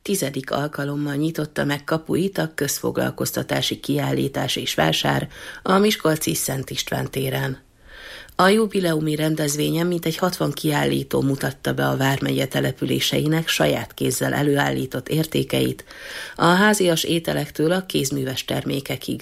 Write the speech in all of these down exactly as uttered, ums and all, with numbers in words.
tizedik alkalommal nyitotta meg kapuit a közfoglalkoztatási kiállítás és vásár a miskolci Szent István téren. A jubileumi rendezvényen mintegy hatvan kiállító mutatta be a vármegye településeinek saját kézzel előállított értékeit, a házias ételektől a kézműves termékekig.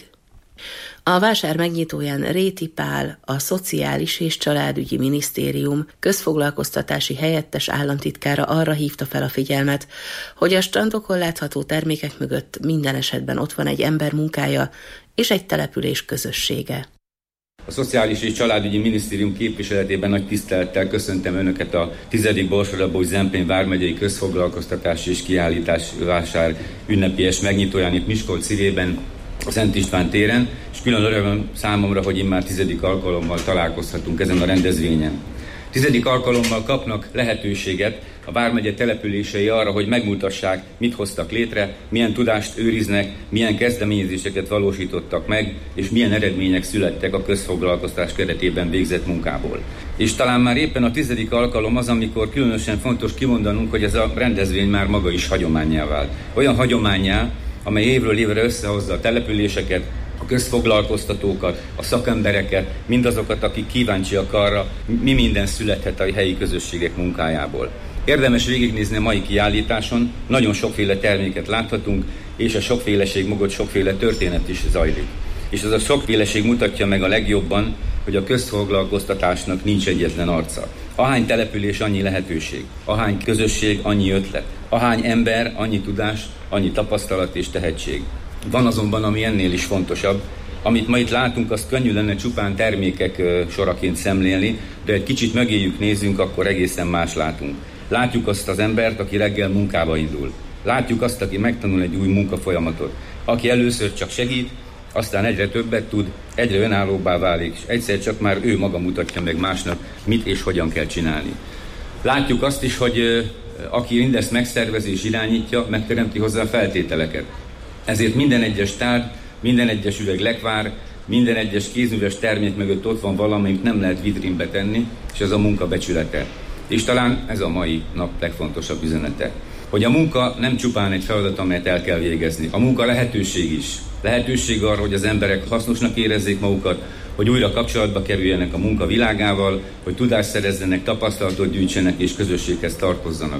A vásár megnyitóján Réti Pál, a Szociális és Családügyi Minisztérium közfoglalkoztatási helyettes államtitkára arra hívta fel a figyelmet, hogy a strandokon látható termékek mögött minden esetben ott van egy ember munkája és egy település közössége. A Szociális és Családügyi Minisztérium képviseletében nagy tisztelettel köszöntöm Önöket a tizedik Borsod-Abaúj-Zemplén vármegyei közfoglalkoztatási és kiállítás vásár ünnepélyes megnyitóján itt Miskolc szívében, a Szent István téren, és külön öröm számomra, hogy immár tizedik alkalommal találkozhatunk ezen a rendezvényen. Tizedik alkalommal kapnak lehetőséget a vármegye települései arra, hogy megmutassák, mit hoztak létre, milyen tudást őriznek, milyen kezdeményezéseket valósítottak meg, és milyen eredmények születtek a közfoglalkoztatás keretében végzett munkából. És talán már éppen a tizedik alkalom az, amikor különösen fontos kimondanunk, hogy ez a rendezvény már maga is hagyománnyá vált. Olyan hagyománnyá, amely évről évre összehozza a településeket, a közfoglalkoztatókat, a szakembereket, mindazokat, akik kíváncsiak arra, mi minden születhet a helyi közösségek munkájából. Érdemes végignézni a mai kiállításon, nagyon sokféle terméket láthatunk, és a sokféleség mögött sokféle történet is zajlik. És ez a sokféleség mutatja meg a legjobban, hogy a közfoglalkoztatásnak nincs egyetlen arca. Ahány település, annyi lehetőség. Ahány közösség, annyi ötlet. Ahány ember, annyi tudás, annyi tapasztalat és tehetség. Van azonban, ami ennél is fontosabb. Amit ma itt látunk, azt könnyű lenne csupán termékek soraként szemlélni, de egy kicsit mögéjük nézzünk, akkor egészen más látunk. Látjuk azt az embert, aki reggel munkába indul. Látjuk azt, aki megtanul egy új munkafolyamatot. Aki először csak segít, aztán egyre többet tud, egyre önállóbbá válik, és egyszer csak már ő maga mutatja meg másnak, mit és hogyan kell csinálni. Látjuk azt is, hogy aki mindezt megszervezi és irányítja, megteremti hozzá a feltételeket. Ezért minden egyes tárgy, minden egyes üveg lekvár, minden egyes kézműves termék mögött ott van valami, amit nem lehet vitrínbe tenni, és ez a munka becsülete. És talán ez a mai nap legfontosabb üzenete. Hogy a munka nem csupán egy feladat, amelyet el kell végezni. A munka lehetőség is. Lehetőség arra, hogy az emberek hasznosnak érezzék magukat, hogy újra kapcsolatba kerüljenek a munka világával, hogy tudást szerezzenek, tapasztalatot gyűjtsenek és közösséghez tartozzanak.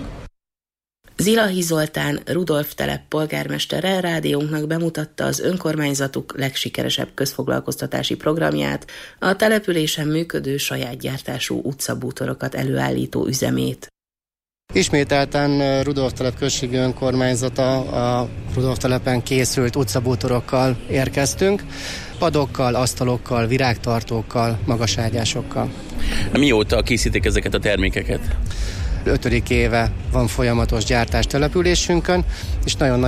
Zilahi Zoltán, Rudolf telep polgármestere rádiónknak bemutatta az önkormányzatuk legsikeresebb közfoglalkoztatási programját, a településen működő saját gyártású utcabútorokat előállító üzemét. Ismételten Rudolf telep községi önkormányzata a Rudolf telepen készült utcabútorokkal érkeztünk, padokkal, asztalokkal, virágtartókkal, magaságyásokkal. Mióta készítik ezeket a termékeket? Ötödik éve van folyamatos gyártás településünkön, és nagyon